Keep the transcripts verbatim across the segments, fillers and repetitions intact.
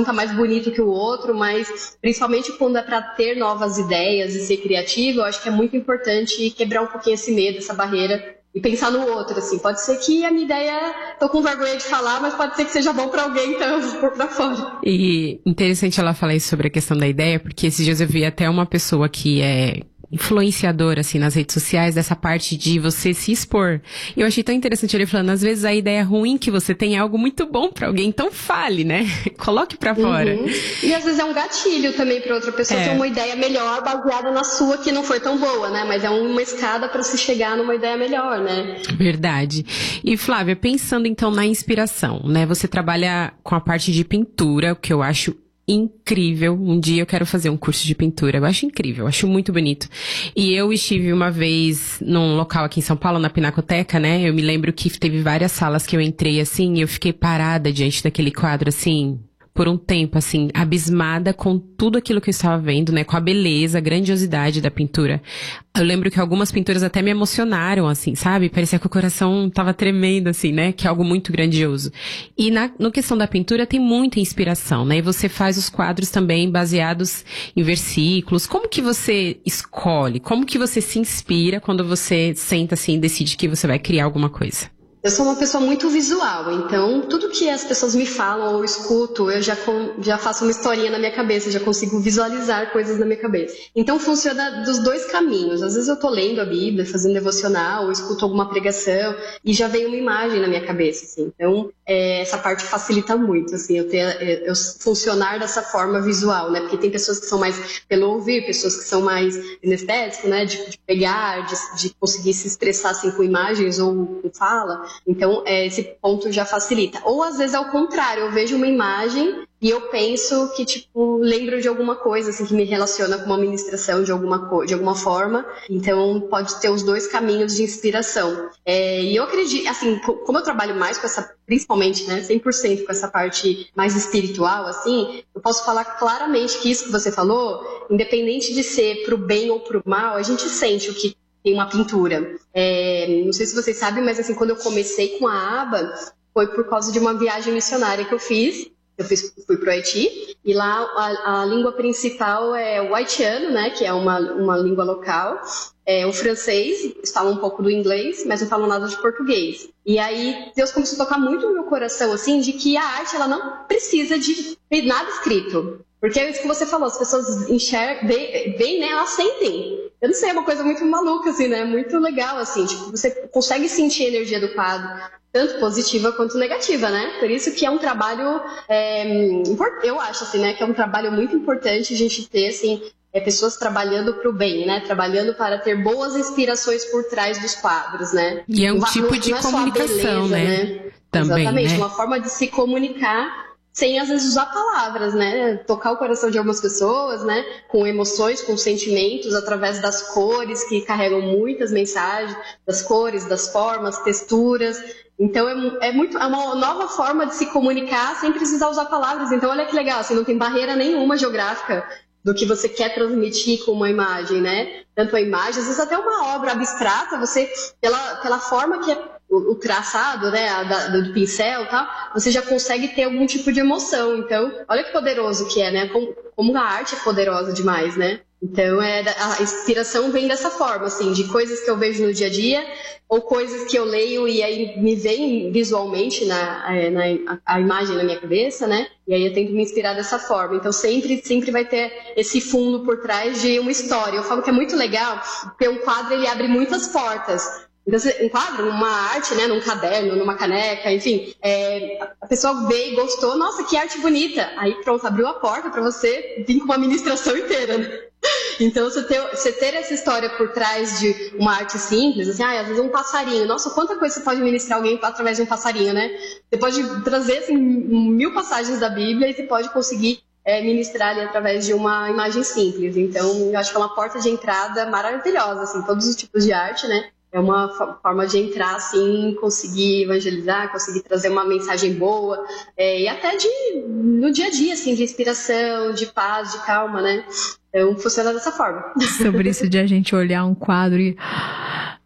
um tá mais bonito que o outro, mas principalmente quando é para ter novas ideias e ser criativo, eu acho que é muito importante quebrar um pouquinho esse medo, essa barreira, e pensar no outro, assim. Pode ser que a minha ideia, tô com vergonha de falar, mas pode ser que seja bom pra alguém, então eu vou pôr pra fora. E interessante ela falar isso sobre a questão da ideia, porque esses dias eu vi até uma pessoa que é influenciador, assim, nas redes sociais, dessa parte de você se expor. E eu achei tão interessante ele falando, às vezes a ideia ruim que você tem é algo muito bom pra alguém, então fale, né? Coloque pra fora. Uhum. E às vezes é um gatilho também pra outra pessoa é. ter uma ideia melhor baseada na sua, que não foi tão boa, né? Mas é uma escada pra se chegar numa ideia melhor, né? Verdade. E Flávia, pensando então na inspiração, né? Você trabalha com a parte de pintura, o que eu acho incrível. Um dia eu quero fazer um curso de pintura. Eu acho incrível, eu acho muito bonito. E eu estive uma vez num local aqui em São Paulo, na Pinacoteca, né? Eu me lembro que teve várias salas que eu entrei assim e eu fiquei parada diante daquele quadro assim, por um tempo, assim, abismada com tudo aquilo que eu estava vendo, né? Com a beleza, a grandiosidade da pintura. Eu lembro que algumas pinturas até me emocionaram, assim, sabe? Parecia que o coração tava tremendo, assim, né? Que é algo muito grandioso. E na no questão da pintura tem muita inspiração, né? E você faz os quadros também baseados em versículos. Como que você escolhe? Como que você se inspira quando você senta, assim, e decide que você vai criar alguma coisa? Eu sou uma pessoa muito visual, então tudo que as pessoas me falam ou escuto, eu já, com, já faço uma historinha na minha cabeça, já consigo visualizar coisas na minha cabeça. Então funciona dos dois caminhos. Às vezes eu tô lendo a Bíblia, fazendo devocional, ou escuto alguma pregação e já vem uma imagem na minha cabeça, assim. Então é, essa parte facilita muito, assim, eu, ter, eu funcionar dessa forma visual, né? Porque tem pessoas que são mais pelo ouvir, pessoas que são mais sinestésicas, né? De, de pegar, de, de conseguir se expressar assim com imagens ou com fala. Então, é, esse ponto já facilita. Ou, às vezes, ao contrário, eu vejo uma imagem e eu penso que, tipo, lembro de alguma coisa, assim, que me relaciona com uma ministração de alguma, co- de alguma forma. Então, pode ter os dois caminhos de inspiração. É, e eu acredito, assim, co- como eu trabalho mais com essa, principalmente, né, cem por cento com essa parte mais espiritual, assim, eu posso falar claramente que isso que você falou, independente de ser pro bem ou pro mal, a gente sente o que tem uma pintura. É, não sei se vocês sabem, mas assim, quando eu comecei com a aba, foi por causa de uma viagem missionária que eu fiz. Eu fiz, fui pro Haiti, e lá a, a língua principal é o haitiano, né, que é uma, uma língua local. É, o francês, eles falam um pouco do inglês, mas não falam nada de português. E aí Deus começou a tocar muito no meu coração, assim, de que a arte, ela não precisa de nada escrito. Porque é isso que você falou, as pessoas enxergam, veem, né, elas sentem. Eu não sei, é uma coisa muito maluca, assim, né, muito legal, assim, tipo, você consegue sentir a energia do quadro, tanto positiva quanto negativa, né? Por isso que é um trabalho, é, eu acho, assim, né, que é um trabalho muito importante a gente ter, assim, é, pessoas trabalhando para o bem, né? Trabalhando para ter boas inspirações por trás dos quadros, né? E é um não, tipo não, de não é comunicação, só a beleza, né? né? Também, exatamente, né? uma forma de se comunicar sem às vezes usar palavras, né? Tocar o coração de algumas pessoas, né? Com emoções, com sentimentos, através das cores que carregam muitas mensagens, das cores, das formas, texturas. Então é, é, muito, é uma nova forma de se comunicar sem precisar usar palavras. Então olha que legal, assim, não tem barreira nenhuma geográfica do que você quer transmitir com uma imagem, né? Tanto a imagem, às vezes até uma obra abstrata, você, pela, pela forma que é o, o traçado, né, a, da, do pincel e tal, você já consegue ter algum tipo de emoção. Então, olha que poderoso que é, né? Como, como a arte é poderosa demais, né? Então, é, a inspiração vem dessa forma, assim, de coisas que eu vejo no dia a dia, ou coisas que eu leio e aí me vem visualmente na, na, a, a imagem na minha cabeça, né? E aí eu tento me inspirar dessa forma. Então, sempre, sempre vai ter esse fundo por trás de uma história. Eu falo que é muito legal, porque um quadro, ele abre muitas portas. Então, um quadro, uma arte, né, num caderno, numa caneca, enfim, é, a pessoa veio e gostou, nossa, que arte bonita. Aí pronto, abriu a porta para você vir com uma ministração inteira, né? Então, você ter, você ter essa história por trás de uma arte simples, assim, ah, às vezes um passarinho, nossa, quanta coisa você pode ministrar alguém através de um passarinho, né? Você pode trazer, assim, mil passagens da Bíblia e você pode conseguir é, ministrar ali através de uma imagem simples. Então, eu acho que é uma porta de entrada maravilhosa, assim, todos os tipos de arte, né? É uma forma de entrar, assim, conseguir evangelizar, conseguir trazer uma mensagem boa, é, e até de, no dia a dia, assim, de inspiração, de paz, de calma, né? Então, funciona dessa forma. Sobre isso de a gente olhar um quadro e...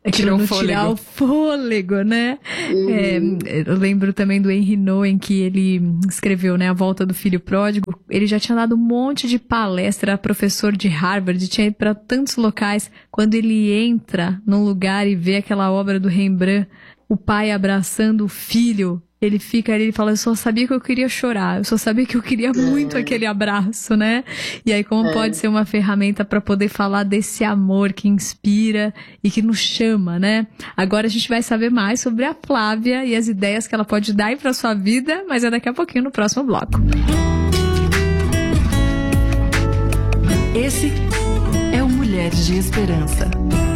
Aquilo não tirar o fôlego, né? Uhum. É, eu lembro também do Henry Nouwen, que ele escreveu, né, A Volta do Filho Pródigo. Ele já tinha dado um monte de palestra, era professor de Harvard, tinha ido para tantos locais. Quando ele entra num lugar e vê aquela obra do Rembrandt, o pai abraçando o filho, ele fica ali e fala, eu só sabia que eu queria chorar, eu só sabia que eu queria muito é. aquele abraço, né? E aí como é. pode ser uma ferramenta para poder falar desse amor que inspira e que nos chama, né? Agora a gente vai saber mais sobre a Flávia e as ideias que ela pode dar aí para sua vida, mas é daqui a pouquinho no próximo bloco. Esse é o Mulheres de Esperança.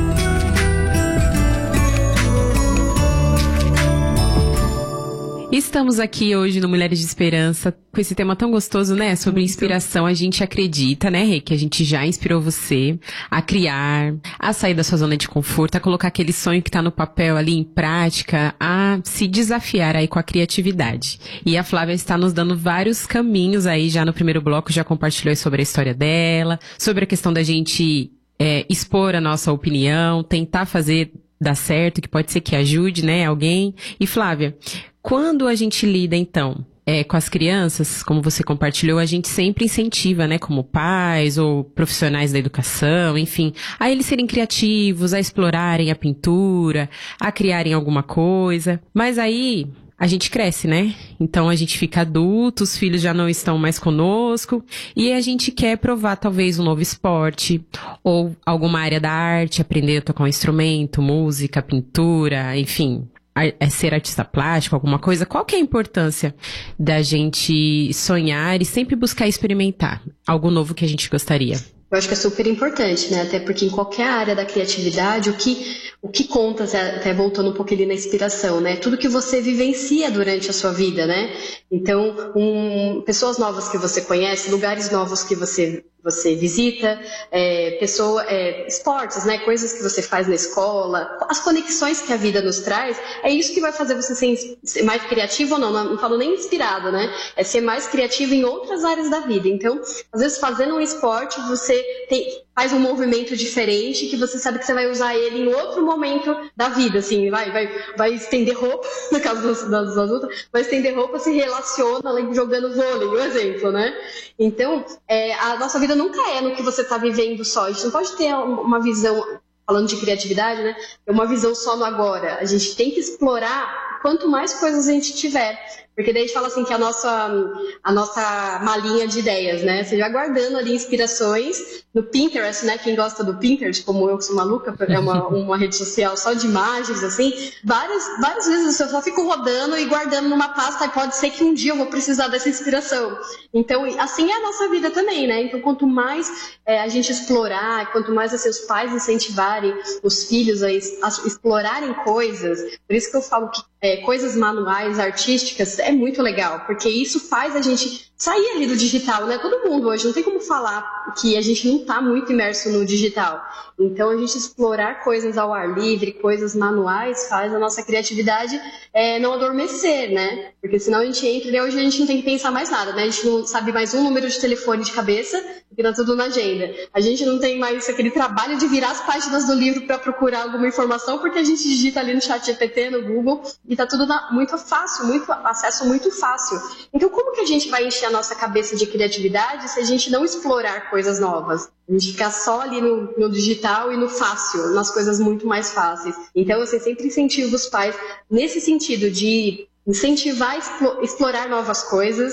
Estamos aqui hoje no Mulheres de Esperança com esse tema tão gostoso, né? Sobre inspiração. A gente acredita, né, Rê, que a gente já inspirou você a criar, a sair da sua zona de conforto, a colocar aquele sonho que tá no papel ali em prática, a se desafiar aí com a criatividade. E a Flávia está nos dando vários caminhos aí, já no primeiro bloco, já compartilhou sobre a história dela, sobre a questão da gente é, expor a nossa opinião, tentar fazer dar certo, que pode ser que ajude, né, alguém. E Flávia, quando a gente lida, então, é, com as crianças, como você compartilhou, a gente sempre incentiva, né, como pais ou profissionais da educação, enfim, a eles serem criativos, a explorarem a pintura, a criarem alguma coisa. Mas aí a gente cresce, né? Então a gente fica adulto, os filhos já não estão mais conosco e a gente quer provar talvez um novo esporte ou alguma área da arte, aprender a tocar um instrumento, música, pintura, enfim, é ser artista plástico, alguma coisa. Qual que é a importância da gente sonhar e sempre buscar experimentar algo novo que a gente gostaria? Eu acho que é super importante, né? Até porque em qualquer área da criatividade, o que, o que conta, até voltando um pouco ali na inspiração, né? Tudo que você vivencia durante a sua vida, né? Então, um, pessoas novas que você conhece, lugares novos que você, você visita, é, pessoa, é, esportes, né? Coisas que você faz na escola, as conexões que a vida nos traz, é isso que vai fazer você ser, ser mais criativo ou não, não, não falo nem inspirado, né? É ser mais criativo em outras áreas da vida. Então, às vezes fazendo um esporte, você tem, faz um movimento diferente que você sabe que você vai usar ele em outro momento da vida, assim, vai, vai, vai estender roupa, no caso das, das adultas, vai estender roupa, se relaciona ali, jogando vôlei, um exemplo, né? Então, é, a nossa vida nunca é no que você está vivendo só, a gente não pode ter uma visão, falando de criatividade, né? Uma visão só no agora, a gente tem que explorar quanto mais coisas a gente tiver. Porque daí a gente fala assim que a nossa, a nossa malinha de ideias, né? Você vai guardando ali inspirações no Pinterest, né? Quem gosta do Pinterest, como eu que sou maluca, é uma, uma rede social só de imagens, assim. Várias, várias vezes eu só fico rodando e guardando numa pasta e pode ser que um dia eu vou precisar dessa inspiração. Então, assim é a nossa vida também, né? Então, quanto mais é, a gente explorar, quanto mais assim, os pais incentivarem os filhos a, a explorarem coisas, por isso que eu falo que é, coisas manuais, artísticas, é muito legal, porque isso faz a gente sair ali do digital, né? Todo mundo hoje, não tem como falar que a gente não está muito imerso no digital. Então, a gente explorar coisas ao ar livre, coisas manuais, faz a nossa criatividade é, não adormecer, né? Porque senão a gente entra e hoje a gente não tem que pensar mais nada, né? A gente não sabe mais um número de telefone de cabeça, porque tá tudo na agenda. A gente não tem mais aquele trabalho de virar as páginas do livro para procurar alguma informação, porque a gente digita ali no chat G P T, no Google, e tá tudo na, muito fácil, muito, acesso muito fácil. Então, como que a gente vai encher a nossa cabeça de criatividade se a gente não explorar coisas novas? A gente ficar só ali no, no digital e no fácil, nas coisas muito mais fáceis. Então, assim, sempre incentivo os pais nesse sentido de incentivar a explorar novas coisas.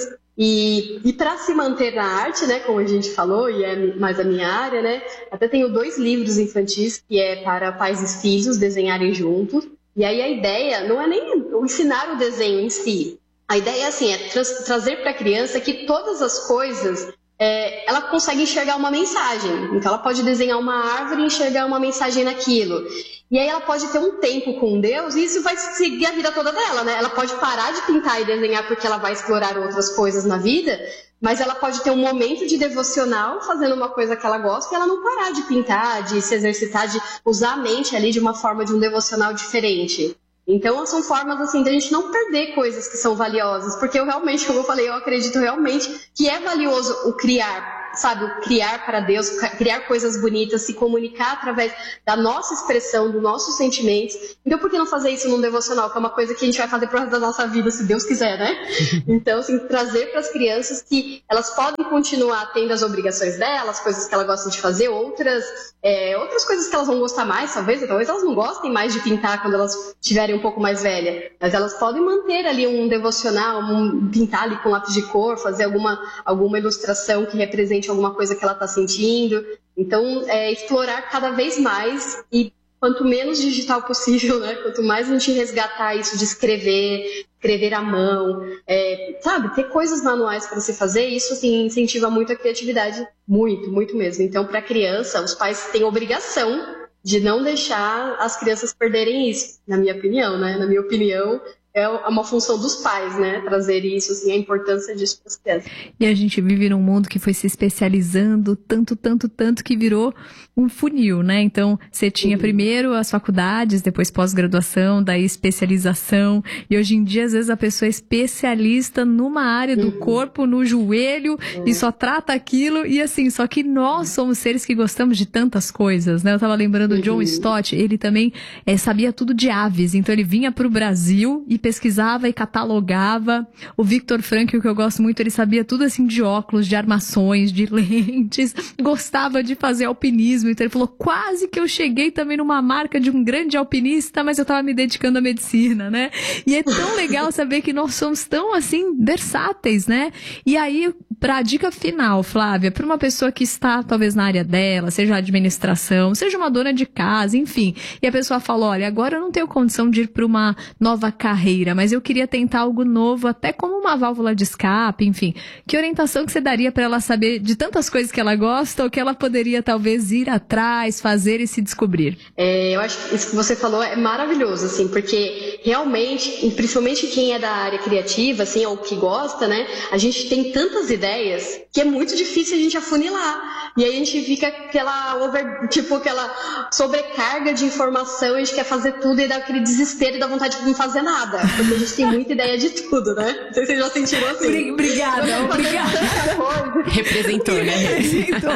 E, e para se manter na arte, né, como a gente falou, e é mais a minha área, né, até tenho dois livros infantis que é para pais e filhos desenharem juntos. E aí a ideia não é nem ensinar o desenho em si. A ideia é assim, é tra- trazer para a criança que todas as coisas, é, ela consegue enxergar uma mensagem. Então ela pode desenhar uma árvore e enxergar uma mensagem naquilo. E aí ela pode ter um tempo com Deus e isso vai seguir a vida toda dela, né? Ela pode parar de pintar e desenhar porque ela vai explorar outras coisas na vida, mas ela pode ter um momento de devocional fazendo uma coisa que ela gosta e ela não parar de pintar, de se exercitar, de usar a mente ali de uma forma de um devocional diferente. Então são formas assim de a gente não perder coisas que são valiosas, porque eu realmente, como eu falei, eu acredito realmente que é valioso o criar sabe, criar para Deus, criar coisas bonitas, se comunicar através da nossa expressão, dos nossos sentimentos. Então, por que não fazer isso num devocional, que é uma coisa que a gente vai fazer pro resto da nossa vida, se Deus quiser, né? Então, assim, trazer para as crianças que elas podem continuar tendo as obrigações delas, coisas que elas gostam de fazer, outras, é, outras coisas que elas vão gostar mais, talvez, talvez elas não gostem mais de pintar quando elas estiverem um pouco mais velhas, mas elas podem manter ali um devocional, um, pintar ali com lápis de cor, fazer alguma, alguma ilustração que represente alguma coisa que ela está sentindo. Então, é, explorar cada vez mais e quanto menos digital possível, né? Quanto mais a gente resgatar isso de escrever, escrever à mão, é, sabe, ter coisas manuais para você fazer, isso assim, incentiva muito a criatividade, muito, muito mesmo. Então, para a criança, os pais têm obrigação de não deixar as crianças perderem isso, na minha opinião, né? Na minha opinião, é uma função dos pais, né? Trazer isso, assim, a importância disso para as crianças. E a gente vive num mundo que foi se especializando tanto, tanto, tanto que virou um funil, né? Então, você tinha uhum. primeiro as faculdades, depois pós-graduação, daí especialização. E hoje em dia, às vezes, a pessoa é especialista numa área do uhum. corpo, no joelho, uhum. e só trata aquilo. E assim, só que nós somos seres que gostamos de tantas coisas, né? Eu tava lembrando do John Stott, ele também é, sabia tudo de aves. Então, ele vinha pro Brasil e pesquisava e catalogava. O Viktor Frankl, que eu gosto muito, ele sabia tudo assim de óculos, de armações, de lentes, gostava de fazer alpinismo, então ele falou, quase que eu cheguei também numa marca de um grande alpinista, mas eu tava me dedicando à medicina, né? E é tão legal saber que nós somos tão assim, versáteis, né? E aí, pra dica final, Flávia, para uma pessoa que está talvez na área dela, seja administração, seja uma dona de casa, enfim, e a pessoa fala, olha, agora eu não tenho condição de ir para uma nova carreira, mas eu queria tentar algo novo, até como uma válvula de escape, enfim. Que orientação que você daria para ela saber de tantas coisas que ela gosta ou que ela poderia talvez ir atrás, fazer e se descobrir? É, eu acho que isso que você falou é maravilhoso, assim, porque realmente, principalmente quem é da área criativa, assim, ou que gosta, né, a gente tem tantas ideias que é muito difícil a gente afunilar. E aí a gente fica aquela over, tipo, aquela sobrecarga de informação, a gente quer fazer tudo e dá aquele desespero e dá vontade de não fazer nada. Porque a gente tem muita ideia de tudo, né? Não sei se vocês já sentiram assim. Obrigada, obrigada. Representou, né? Representou.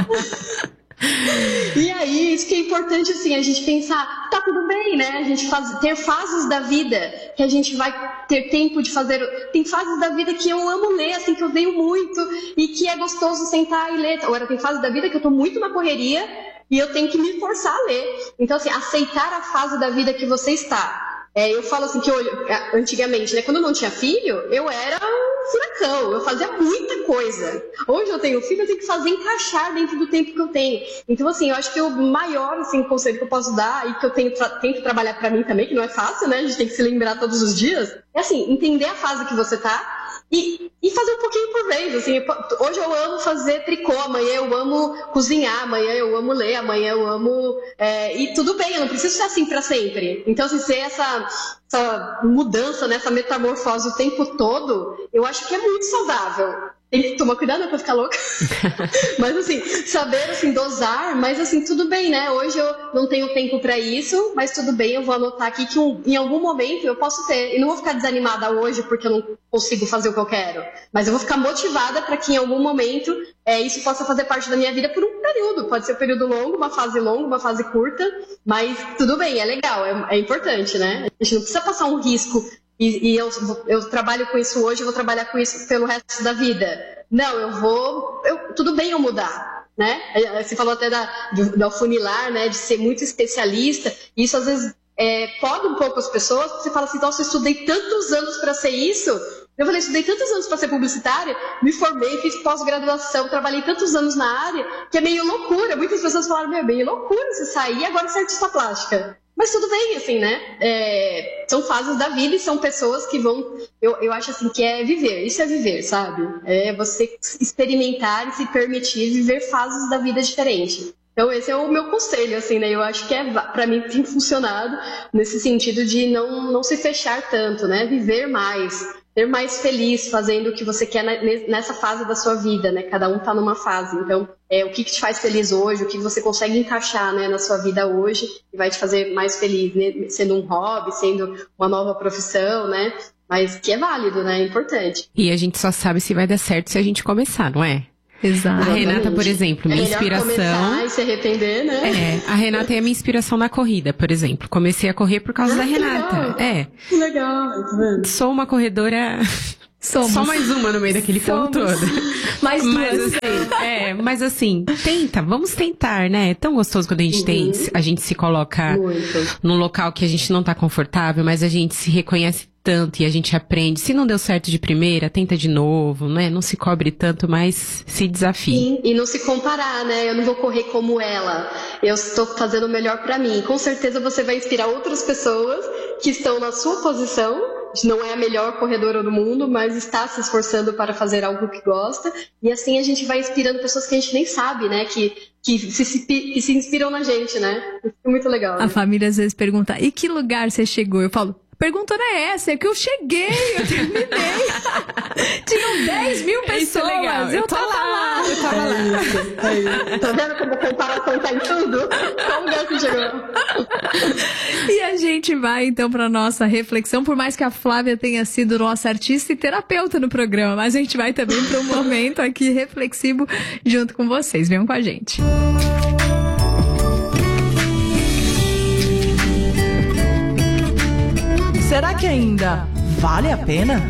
E aí, isso que é importante, assim, a gente pensar, tá tudo bem, né? A gente faz, ter fases da vida que a gente vai ter tempo de fazer. Tem fases da vida que eu amo ler, assim, que eu leio muito e que é gostoso sentar e ler. Agora, tem fases da vida que eu tô muito na correria e eu tenho que me forçar a ler. Então, assim, aceitar a fase da vida que você está. É, eu falo assim que eu, antigamente, né, quando eu não tinha filho, eu era um furacão, eu fazia muita coisa. Hoje eu tenho filho, eu tenho que fazer encaixar dentro do tempo que eu tenho. Então, assim, eu acho que o maior assim, conselho que eu posso dar e que eu tenho, tento trabalhar pra mim também, que não é fácil, né, a gente tem que se lembrar todos os dias, é assim, entender a fase que você tá e, e fazer um pouquinho por vez, assim. Hoje eu amo fazer tricô, amanhã eu amo cozinhar, amanhã eu amo ler, amanhã eu amo... É, e tudo bem, eu não preciso ser assim pra sempre. Então, assim, ser essa, essa mudança, né, essa metamorfose o tempo todo, eu acho que é muito saudável. Tem que tomar cuidado, né, pra ficar louca. Mas, assim, saber, assim, dosar, mas, assim, tudo bem, né? Hoje eu não tenho tempo pra isso, mas tudo bem, eu vou anotar aqui que um, em algum momento eu posso ter. E não vou ficar desanimada hoje porque eu não consigo fazer o que eu quero. Mas eu vou ficar motivada pra que em algum momento é, isso possa fazer parte da minha vida por um período. Pode ser um período longo, uma fase longa, uma fase curta, mas tudo bem, é legal, é, é importante, né? A gente não precisa passar um risco. E, e eu, eu trabalho com isso hoje, eu vou trabalhar com isso pelo resto da vida. Não, eu vou... Eu, tudo bem eu mudar, né? Você falou até da, do, do afunilar, né? De ser muito especialista. Isso, às vezes, é, pode um pouco as pessoas. Você fala assim, nossa, eu estudei tantos anos para ser isso. Eu falei, estudei tantos anos para ser publicitária, me formei, fiz pós-graduação, trabalhei tantos anos na área, que é meio loucura. Muitas pessoas falaram, meu, é meio loucura você sair e agora ser artista plástica. Mas tudo bem, assim, né? É, são fases da vida e são pessoas que vão... Eu, eu acho, assim, que é viver. Isso é viver, sabe? É você experimentar e se permitir viver fases da vida diferentes. Então, esse é o meu conselho, assim, né? Eu acho que, é, pra mim, tem funcionado nesse sentido de não, não se fechar tanto, né? Viver mais, ser mais feliz fazendo o que você quer nessa fase da sua vida, né? Cada um tá numa fase. Então, é, o que, que te faz feliz hoje, o que você consegue encaixar, né, na sua vida hoje e vai te fazer mais feliz, né? Sendo um hobby, sendo uma nova profissão, né? Mas que é válido, né? É importante. E a gente só sabe se vai dar certo se a gente começar, não é? Exato. A Renata, por exemplo, minha é melhor inspiração... começar e se arrepender, né? É, a Renata é a minha inspiração na corrida, por exemplo. Comecei a correr por causa ah, da que Renata. Legal. É. Que legal, tá vendo? Sou uma corredora... Somos. Só mais uma no meio daquele povo todo. Mais duas. Mas assim, é, mas assim, tenta, vamos tentar, né? É tão gostoso quando a gente uhum. tem, a gente se coloca Muito. num local que a gente não tá confortável, mas a gente se reconhece tanto e a gente aprende. Se não deu certo de primeira, tenta de novo, né? Não se cobre tanto, mas se desafie. Sim, e não se comparar, né? Eu não vou correr como ela. Eu estou fazendo o melhor pra mim. Com certeza você vai inspirar outras pessoas que estão na sua posição. Não é a melhor corredora do mundo, mas está se esforçando para fazer algo que gosta. E assim a gente vai inspirando pessoas que a gente nem sabe, né? Que, que, se, que se inspiram na gente, né? Isso é muito legal. Né? A família às vezes pergunta, e que lugar você chegou? Eu falo, pergunta não é essa, é que eu cheguei, eu terminei. Tinham dez mil pessoas, é legal. eu, eu tava lá. lá. Eu tava lá. É isso, é isso. Tá vendo como a comparação tá em tudo? Qual lugar que chegou? E a gente vai então para nossa reflexão, por mais que a Flávia tenha sido nossa artista e terapeuta no programa, mas a gente vai também para um momento aqui reflexivo junto com vocês. Venham com a gente. Será que ainda vale a pena?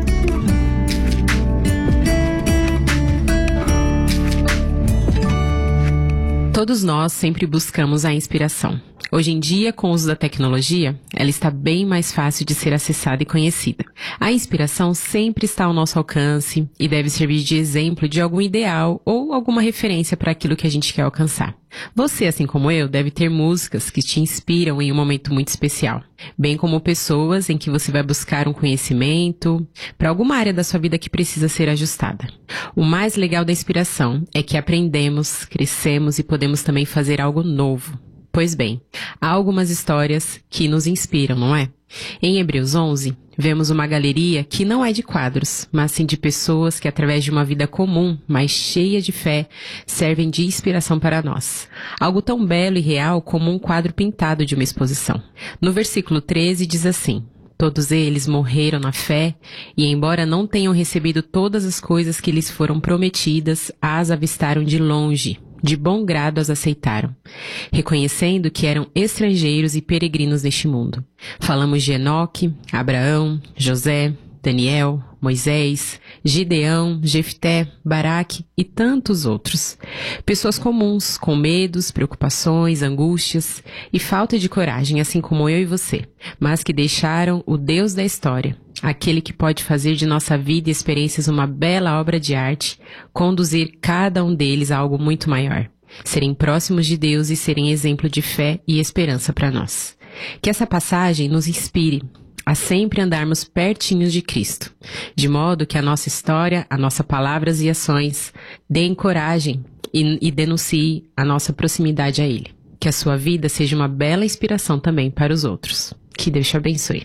Todos nós sempre buscamos a inspiração. Hoje em dia, com o uso da tecnologia, ela está bem mais fácil de ser acessada e conhecida. A inspiração sempre está ao nosso alcance e deve servir de exemplo de algum ideal ou alguma referência para aquilo que a gente quer alcançar. Você, assim como eu, deve ter músicas que te inspiram em um momento muito especial, bem como pessoas em que você vai buscar um conhecimento para alguma área da sua vida que precisa ser ajustada. O mais legal da inspiração é que aprendemos, crescemos e podemos também fazer algo novo. Pois bem, há algumas histórias que nos inspiram, não é? Em Hebreus onze, vemos uma galeria que não é de quadros, mas sim de pessoas que, através de uma vida comum, mas cheia de fé, servem de inspiração para nós. Algo tão belo e real como um quadro pintado de uma exposição. No versículo treze diz assim: todos eles morreram na fé e, embora não tenham recebido todas as coisas que lhes foram prometidas, as avistaram de longe. De bom grado as aceitaram, reconhecendo que eram estrangeiros e peregrinos neste mundo. Falamos de Enoque, Abraão, José, Daniel, Moisés, Gideão, Jefté, Baraque e tantos outros. Pessoas comuns, com medos, preocupações, angústias e falta de coragem, assim como eu e você, mas que deixaram o Deus da história, aquele que pode fazer de nossa vida e experiências uma bela obra de arte, conduzir cada um deles a algo muito maior, serem próximos de Deus e serem exemplo de fé e esperança para nós. Que essa passagem nos inspire a sempre andarmos pertinhos de Cristo, de modo que a nossa história, a nossas palavras e ações deem coragem e, e denuncie a nossa proximidade a Ele. Que a sua vida seja uma bela inspiração também para os outros. Que Deus te abençoe.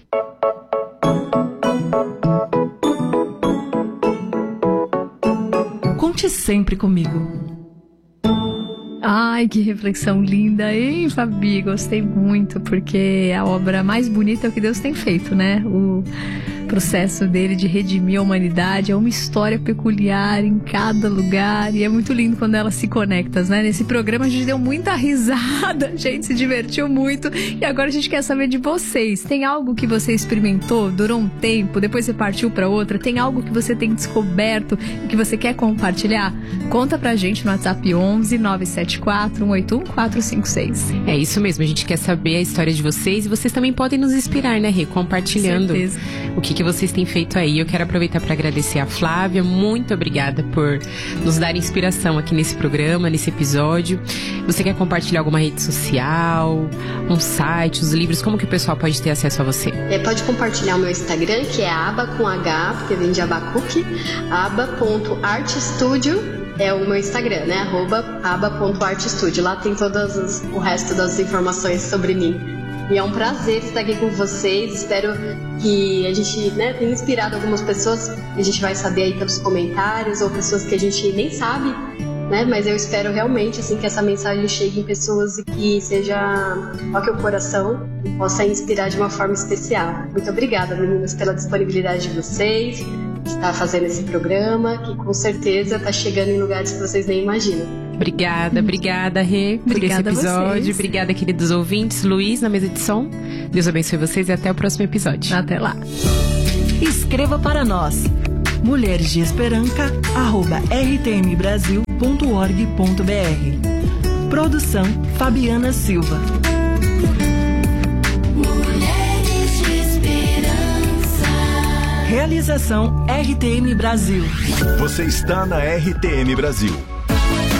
Conte sempre comigo. Ai, que reflexão linda, hein, Fabi? Gostei muito, porque a obra mais bonita é o que Deus tem feito, né? O processo dele de redimir a humanidade é uma história peculiar em cada lugar e é muito lindo quando elas se conectam, né? Nesse programa a gente deu muita risada, a gente se divertiu muito e agora a gente quer saber de vocês. Tem algo que você experimentou, durou um tempo, depois você partiu para outra? Tem algo que você tem descoberto e que você quer compartilhar? Conta pra gente no WhatsApp onze nove sete quatro um oito um quatro cinco seis. É isso mesmo, a gente quer saber a história de vocês e vocês também podem nos inspirar, né, Rê? Compartilhando o que, que vocês têm feito aí. Eu quero aproveitar para agradecer a Flávia, muito obrigada por nos dar inspiração aqui nesse programa, nesse episódio. Você quer compartilhar alguma rede social, um site, os livros, como que o pessoal pode ter acesso a você? É, pode compartilhar o meu Instagram, que é aba com H, porque vem de Abacuque, aba ponto art studio. É o meu Instagram, né? Arroba aba ponto art studio. Lá tem todas as, o resto das informações sobre mim. E é um prazer estar aqui com vocês. Espero que a gente, né, tenha inspirado algumas pessoas. A gente vai saber aí pelos comentários, ou pessoas que a gente nem sabe, né? Mas eu espero realmente assim, que essa mensagem chegue em pessoas e que seja, toque o coração e possa inspirar de uma forma especial. Muito obrigada, meninas, pela disponibilidade de vocês. estar fazendo esse programa, que com certeza está chegando em lugares que vocês nem imaginam. Obrigada, obrigada, Rê, por Obrigada esse episódio. Obrigada, queridos ouvintes. Luiz, na mesa de som. Deus abençoe vocês e até o próximo episódio. Até lá. Escreva para nós. mulheres de esperança arroba r t m brasil ponto org ponto b r. Produção Fabiana Silva. Mulheres de Esperança. Realização R T M Brasil. Você está na R T M Brasil.